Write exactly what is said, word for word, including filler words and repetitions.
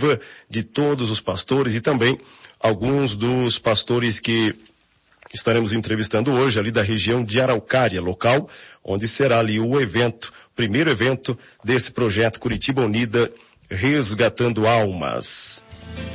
iniciativa de todos os pastores e também alguns dos pastores que estaremos entrevistando hoje ali da região de Araucária, local onde será ali o evento, primeiro evento desse projeto Curitiba Unida Resgatando Almas.